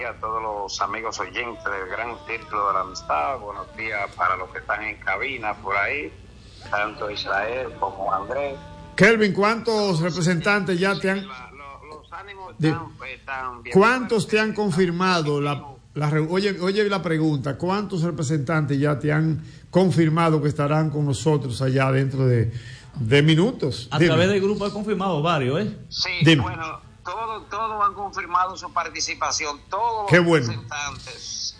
a todos los amigos oyentes del Gran Círculo de la Amistad. Buenos días para los que están en cabina por ahí, tanto Israel como Andrés. Kelvin, ¿cuántos representantes ya te han... Los ánimos están bien. ¿Cuántos te han confirmado? Oye la pregunta, ¿cuántos representantes ya te han confirmado que estarán con nosotros allá dentro de minutos? A través del grupo he confirmado varios, ¿eh? Sí, Dime. Bueno, todos han confirmado su participación, todos Qué los bueno. representantes,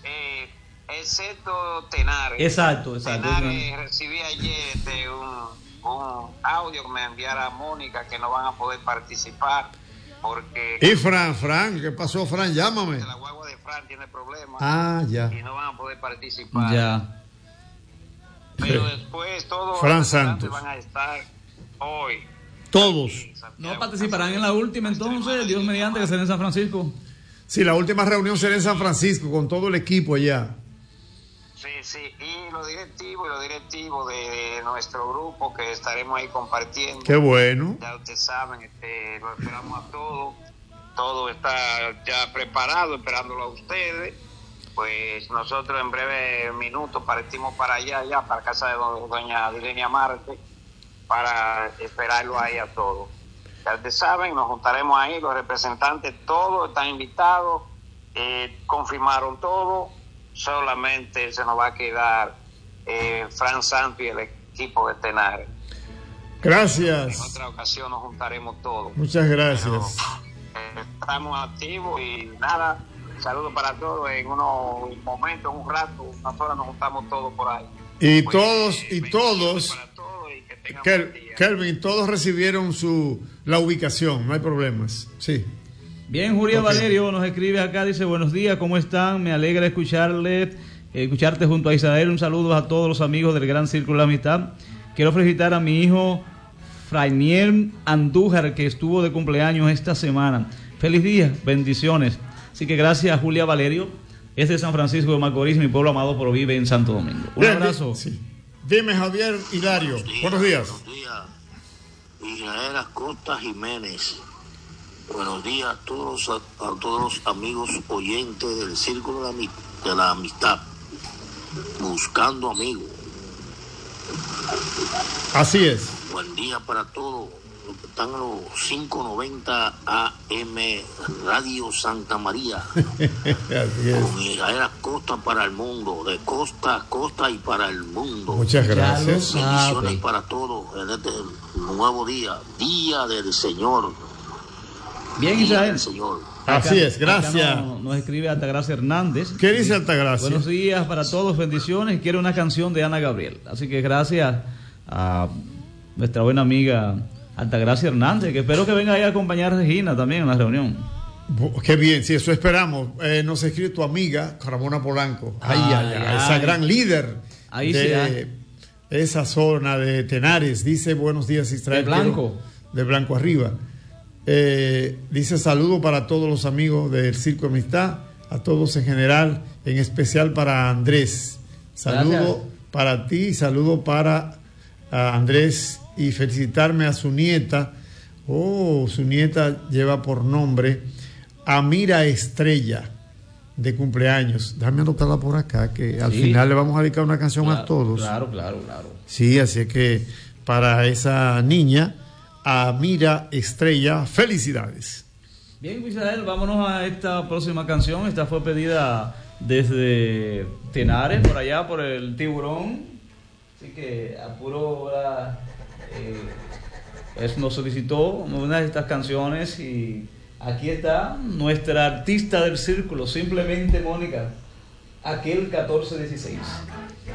excepto Tenares. Exacto. Tenares recibí ayer un audio que me enviara Mónica que no van a poder participar porque... Y Fran, ¿qué pasó, Fran? Llámame. La guagua de Fran tiene problemas. Ya. Y no van a poder participar. Ya. Pero después todos Fran los representantes Santos. van a estar hoy. Todos. ¿No participarán en la última entonces? Dios mediante, que será en San Francisco. Sí, la última reunión será en San Francisco con todo el equipo allá. Sí, y los directivos de nuestro grupo que estaremos ahí compartiendo. Qué bueno. Ya ustedes saben, lo esperamos a todos. Todo está ya preparado, esperándolo a ustedes. Pues nosotros en breve minutos partimos para allá, para casa de doña Dilenia Marte, para esperarlo ahí a todos. Ya ustedes saben, nos juntaremos ahí, los representantes, todos están invitados, confirmaron todo, solamente se nos va a quedar Fran Santos y el equipo de Tenares. Gracias. En otra ocasión nos juntaremos todos. Muchas gracias. Pero, estamos activos y nada, saludos para todos. En unos momentos, un rato, unas horas nos juntamos todos por ahí. Y Pues, todos, Kelvin, todos recibieron la ubicación, no hay problemas. Sí. Bien, Julia Ok. Valerio nos escribe acá, dice: buenos días, ¿cómo están? Me alegra escucharte junto a Isabel. Un saludo a todos los amigos del Gran Círculo de la Amistad. Quiero felicitar a mi hijo Frainier Andújar, que estuvo de cumpleaños esta semana. Feliz día, bendiciones. Así que gracias, Julia Valerio. Es de San Francisco de Macorís, mi pueblo amado, pero vive en Santo Domingo. Un abrazo. Sí. Dime, Javier Hilario. Buenos días. Buenos días. Israel Acosta Jiménez. Buenos días a todos los amigos oyentes del Círculo de la Amistad. Buscando amigos. Así es. Buen día para todos los que están en los 590 AM Radio Santa María. Así es. Con Israel Acosta para el mundo, de costa a costa y para el mundo. Muchas gracias. Bendiciones para todos en este nuevo día del Señor. Bien, Día Israel. del Señor. Así es, gracias. Acá nos escribe Altagracia Hernández. ¿Qué dice Altagracia? Buenos días para todos, bendiciones. Quiero una canción de Ana Gabriel. Así que gracias a nuestra buena amiga Altagracia Hernández, que espero que venga ahí a acompañar a Regina también en la reunión. Qué bien, sí, eso esperamos. Nos escribe tu amiga Ramona Polanco. Esa gran líder Ahí de esa zona de Tenares. Dice: buenos días, Israel. De Blanco. De Blanco arriba. Dice: saludo para todos los amigos del Circo de Amistad, a todos en general, en especial para Andrés. Saludo Gracias. para ti, saludo para Andrés, y felicitarme a su nieta. Su nieta lleva por nombre Amira Estrella, de cumpleaños. Déjame anotarla por acá, que al final le vamos a dedicar una canción a todos. Claro. Sí, así que para esa niña, Amira Estrella, felicidades. Bien, Israel, vámonos a esta próxima canción. Esta fue pedida desde Tenares, por allá, por el Tiburón. Así que apuro, nos solicitó una de estas canciones y aquí está nuestra artista del círculo, simplemente Mónica, aquel 1416.